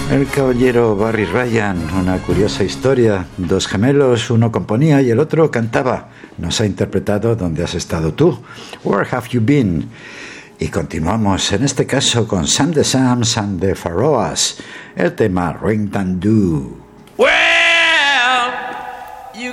El caballero Barry Ryan, una curiosa historia. Dos gemelos, uno componía y el otro cantaba. Nos ha interpretado ¿Dónde has estado tú? Where have you been? Y continuamos, en este caso, con Sam the Shams and the Pharaohs, el tema Ring and Do.